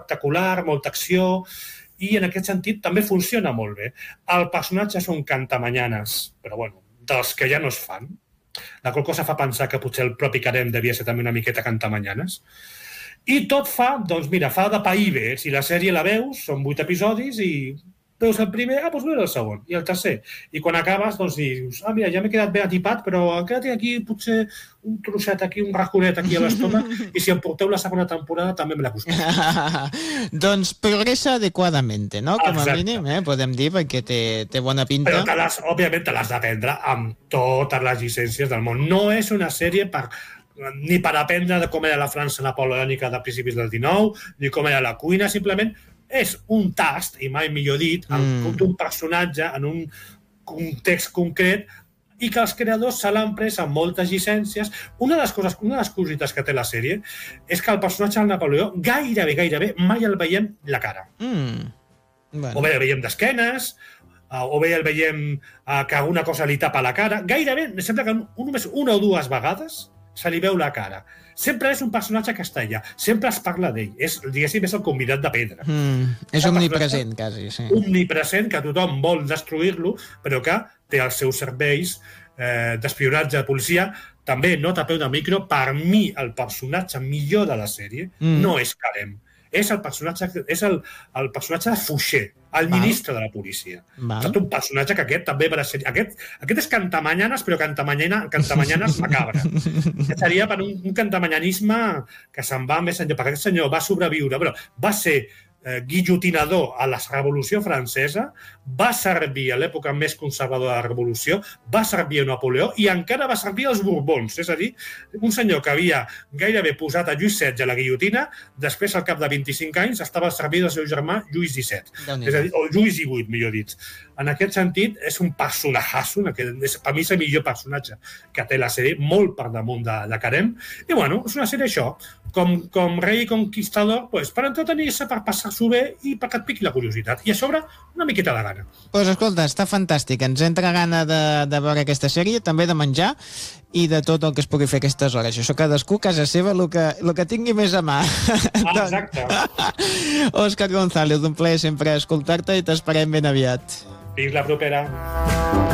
espectacular, molta acció, i en aquest sentit també funciona molt bé. El personatge és un cantamanyanes, però bueno, dels que ja no es fan. La qual cosa fa pensar que potser el propi Carem devia ser també una miqueta cantamanyanes. I tot fa, doncs mira, fa de pa i bé. Si la sèrie la veus, són 8 episodis i veus el primer, doncs veus el segon i el tercer. I quan acabes, doncs dius, mira, ja m'he quedat ben atipat, però ha quedat aquí potser un trosset aquí, un raconet aquí a l'estómac, i si em porteu la segona temporada també me la buscaré. Doncs progressa adequadamente, no? Com a mínim, podem dir, perquè té bona pinta. Però òbviament te l'has d'aprendre amb totes les llicències del món. No és una sèrie ni per aprendre de com era la França napoleònica de principis del XIX, ni com era la cuina, simplement és un tast, i mai millor dit, d'un personatge en un context concret i que els creadors se l'han pres amb moltes llicències. Una de les cosites que té la sèrie és que el personatge del Napoleó gairebé mai el veiem la cara. O bé el veiem d'esquenes, o bé el veiem que alguna cosa li tapa la cara. Gairebé, sembla que només una o dues vegades se li veu la cara. Sempre és un personatge castellà, sempre es parla d'ell. Diguéssim, és el convidat de pedra. És omnipresent, quasi, sí. Omnipresent, que tothom vol destruir-lo, però que té els seus serveis d'espionatge de policia. També, nota a peu de micro, per mi el personatge millor de la sèrie no és Carem. És el personatge de Fouché, el ministre de la policia. Un personatge que aquest també va ser... Aquest és cantamanyanes, però cantamanyanes macabre. Seria per un cantamanyanisme que se'n va més enllà, perquè aquest senyor va sobreviure, però va ser guillotinador a la Revolució Francesa, va servir a l'època més conservadora de la Revolució, va servir a Napoleó i encara va servir als Borbons. És a dir, un senyor que havia gairebé posat a Lluís XVI a la guillotina, després, al cap de 25 anys, estava servint del seu germà Lluís XVII. És a dir, o Lluís XVIII, millor dit. En aquest sentit, és un personajasso, per mi és el millor personatge que té la sèrie, molt per damunt de Carem. I, bueno, és una sèrie això, com rei conquistador, per entretenir-se, per passar-s'ho bé i perquè et piqui la curiositat. I a sobre, una miqueta de gana. Doncs escolta, està fantàstic. Ens entra gana de veure aquesta sèrie, també de menjar i de tot el que es pugui fer aquestes hores. Això cadascú a casa seva, el que tingui més a mà. Exacte. Òscar González, un plaer sempre escoltar-te i t'esperem ben aviat. Fins la propera.